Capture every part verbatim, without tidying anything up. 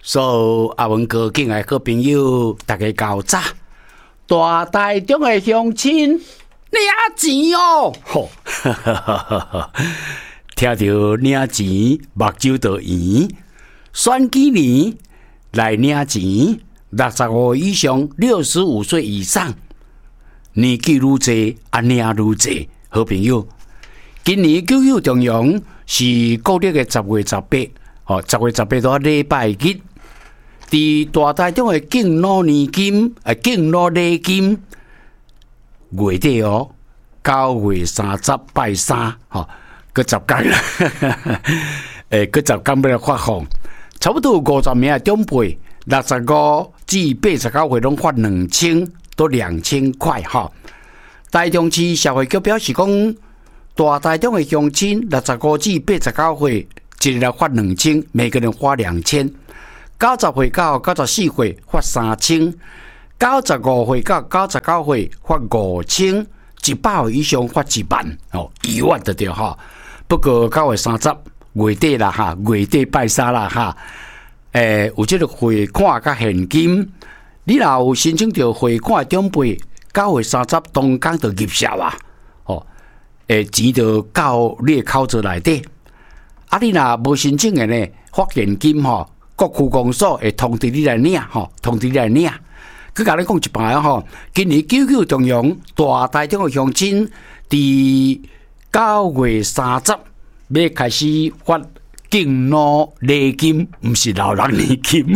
所有阿文哥敬爱好朋友，大家搞早！大台中的乡亲领钱哦！吼，听到领钱，目睭就圆。选举年来领钱，六十五以上、六十五岁以上，年纪愈侪，啊领愈侪。好朋友，今年九九重阳是国历的十月十八，哦，十月十八到礼拜日。伫大台中的敬老年金、啊敬老礼金，月底哦，九月三十拜三，吼，搁十天啦，诶，搁十天要来发放，差不多五十名的长辈，六十五至八十九岁拢发两千到两千块，哈。台中市社会局表示讲，大台中的乡亲六十五至八十九岁，一日来发两千，每个人发两千。九十岁到九十四岁发三千，九十五岁到九十九岁发五千，一百岁以上发一万，哦，一万就对哈。不过九月三十月底啦哈，月底拜三啦哈，诶、欸，有这个汇款甲现金，你若有申请到汇款长辈，九月三十当天就入社啊，哦，诶，钱就到你口座内底。啊，你若无申请的呢，发现金吼。各区公所会通知你来领，吼，通知你来领。佮甲你讲一摆吼，今年九九重阳，大台中的乡亲，伫九月三十要开始发敬老礼金，毋是老人年金。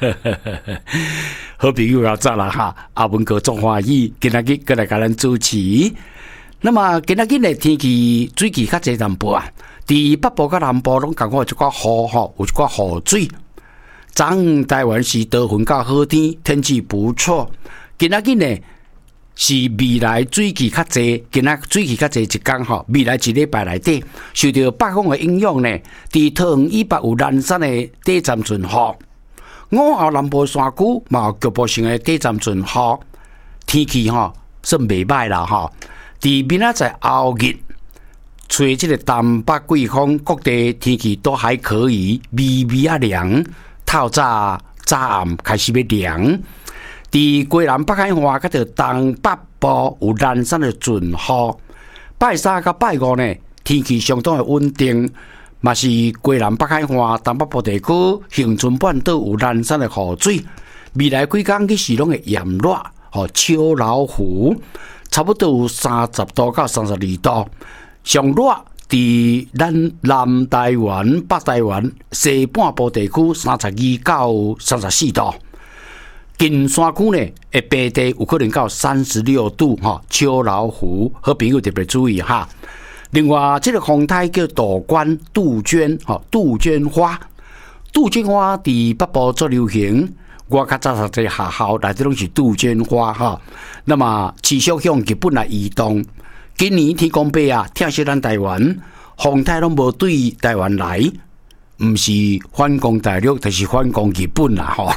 好朋友要早啦哈，阿文哥总欢喜，今仔日过来甲咱主持。那么今仔日的天气水气较侪淡薄啊，伫北部甲南部拢感觉有一寡雨吼，有一寡雨水。昨昏台湾是多云到好天，天气不错。今仔日呢是未来水气较济，今仔水气较济一天吼。未来一礼拜内底受到北风的影响呢，伫桃园以北有南山的短暂阵雨，午后南部山区嘛有局部性的短暂阵雨。天气吼算袂歹啦吼。伫明仔载后日，吹这个东北季风，各地天气都还可以，微微啊凉。透早早暗开始要凉，伫归南北海岸甲着东北部有南山的阵雨。拜三甲拜五呢，天气相当的稳定，嘛是归南北海岸、东北部地区、恒春半岛有南山的雨水。未来几天去是拢会炎热，吼秋老虎，差不多有三十度到三十二度，上热。伫咱南台湾、北台湾、西半部地区三十二到三十四度，近山区呢，会白地有可能到三十六度哈，秋老虎，好朋友特别注意哈。另外，这个风台叫杜鹃、杜鹃哈，杜鹃花，杜鹃花伫北部最流行。我较早读这学校内底拢是杜鹃花哈。那么，持续向日本来移动。今年天公伯啊，听说咱台湾风台拢无对台湾来，毋是反攻大陆，就是反攻日本啦吼。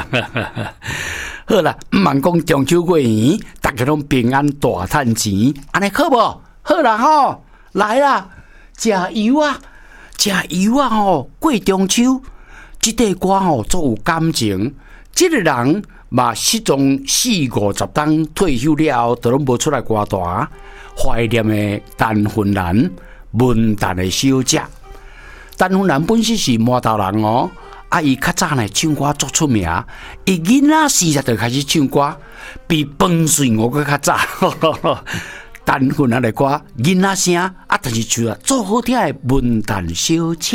好啦，毋茫讲中秋过年，大家拢平安大赚钱，安尼好无？好啦吼，来啦，食油啊，食油啊吼，过中秋，即块歌吼足有感情，即、這个人嘛失踪四五十当退休了后，都拢无出来歌单。怀念的陈芬兰，文旦的小姐。陈芬兰本身是麻豆人哦，啊，伊较早呢唱歌足出名，伊囡仔时就开始唱歌，比彭水我搁较早。陈芬兰的歌囡仔声啊，但是唱啊足好听的文旦小姐。